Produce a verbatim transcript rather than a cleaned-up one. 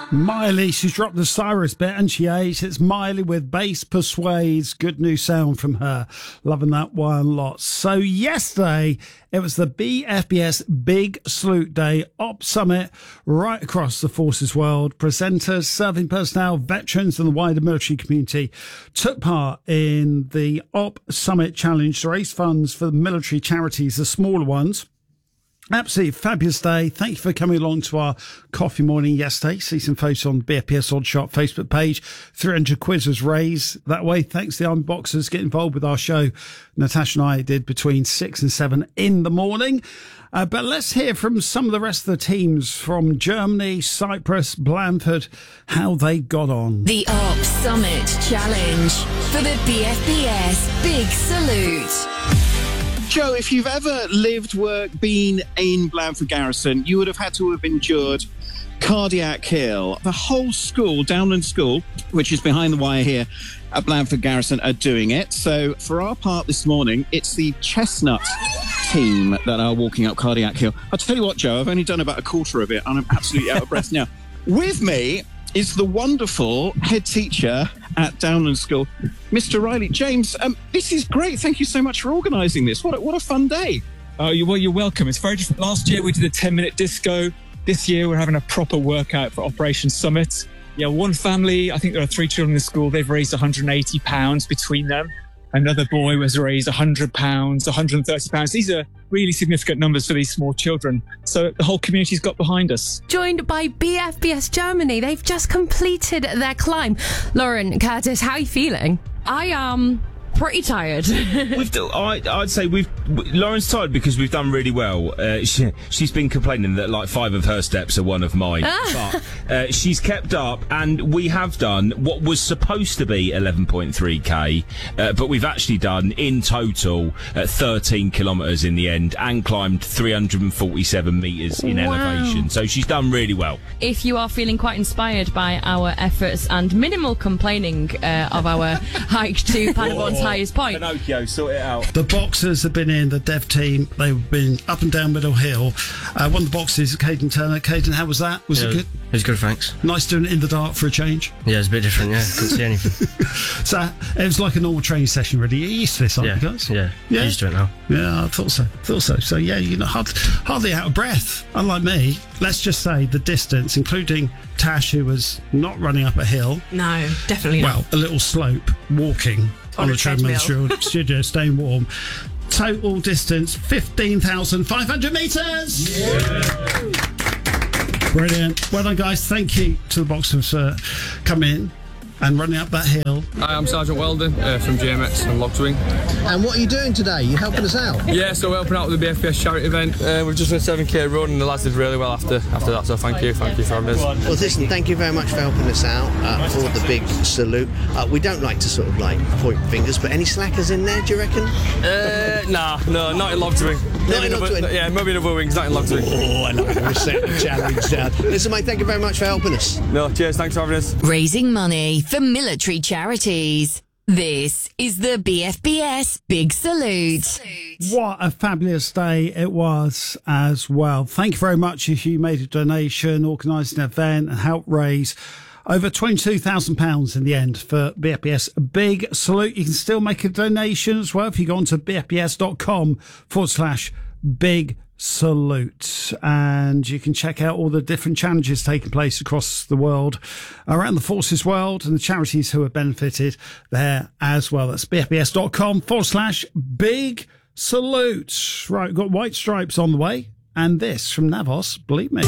Miley, she's dropped the Cyrus bit and she aged. It's Miley with Bass Persuades. Good new sound from her. Loving that one lot. So yesterday, it was the B F B S Big Salute Day Op Summit right across the forces world. Presenters, serving personnel, veterans and the wider military community took part in the Op Summit Challenge to raise funds for the military charities, the smaller ones. Absolutely fabulous day. Thank you for coming along to our coffee morning yesterday. See some photos on the B F P S Odd Shot Facebook page. three hundred quid was raised that way. Thanks to the Army Boxers. Get involved with our show. Natasha and I did between six and seven in the morning. Uh, but let's hear from some of the rest of the teams from Germany, Cyprus, Blandford, how they got on. The Op Summit Challenge for the B F B S Big Salute. Joe, if you've ever lived, worked, been in Blandford Garrison, you would have had to have endured Cardiac Hill. The whole school, Downland School, which is behind the wire here at Blandford Garrison, are doing it. So for our part this morning, it's the Chestnut team that are walking up Cardiac Hill. I'll tell you what, Joe, I've only done about a quarter of it and I'm absolutely out of breath now. With me is the wonderful head teacher at Downland School, Mister Riley. James, um, this is great. Thank you so much for organising this. What a, what a fun day. Oh, you, well, you're welcome. It's very different. Last year we did a ten-minute disco. This year we're having a proper workout for Operation Summit. Yeah, one family, I think there are three children in the school, they've raised one hundred eighty pounds between them. Another boy was raised one hundred pounds, one hundred thirty pounds. These are really significant numbers for these small children. So the whole community's got behind us. Joined by B F B S Germany. They've just completed their climb. Lauren, Curtis, how are you feeling? I am pretty tired. we've do, I, I'd say we've... Lauren's tired because we've done really well. Uh, she, she's been complaining that like five of her steps are one of mine. But uh, she's kept up and we have done what was supposed to be eleven point three K, uh, but we've actually done in total uh, thirteen kilometres in the end and climbed three hundred forty-seven metres in wow. elevation. So she's done really well. If you are feeling quite inspired by our efforts and minimal complaining uh, of our hike to Paderborn's highest point. Pinocchio, sort it out. The Boxers have been in, the dev team. They've been up and down Middle Hill. Uh, one of the Boxers, Caden Turner. Caden, how was that? Was yeah, it good? It was good, thanks. Nice doing it in the dark for a change? Yeah, it's a bit different, yeah. Couldn't see anything. So it was like a normal training session, really. You're used to this, aren't yeah, you guys? Yeah, yeah. Used to it now. Yeah, I thought so. thought so. So, yeah, you know, hard, hardly out of breath. Unlike me, let's just say the distance, including Tash, who was not running up a hill. No, definitely not. Well, a little slope, walking on, on a treadmill studio, staying warm. Total distance fifteen thousand five hundred metres. Yeah. Brilliant. Well done, guys. Thank you to the Boxers for coming in and running up that hill. Hi, I'm Sergeant Weldon uh, from G M X and Logswing. And what are you doing today? You helping us out? Yeah, so we're helping out with the B F P S charity event. Uh, we've just done a seven K run and the lads did really well after after that, so thank you, thank you for having us. Well, listen, thank you very much for helping us out uh, for the big salute. Uh, we don't like to sort of like point fingers, but any slackers in there, do you reckon? Uh, nah, no, not in Logswing. Not in Logswing? Yeah, maybe in the Wings, not in Logswing. Oh, I like to set the challenge down. Listen, mate, thank you very much for helping us. No, cheers, thanks for having us. Raising money for military charities. This is the B F B S Big Salute. What a fabulous day it was as well. Thank you very much if you made a donation, organised an event and helped raise over twenty-two thousand pounds in the end for B F B S Big Salute. You can still make a donation as well if you go on to bfbs.com forward slash big salute, and you can check out all the different challenges taking place across the world, around the forces world, and the charities who have benefited there as well. That's bfbs.com forward slash big salute. Right, we've got White Stripes on the way, and this from Navos, Believe Me.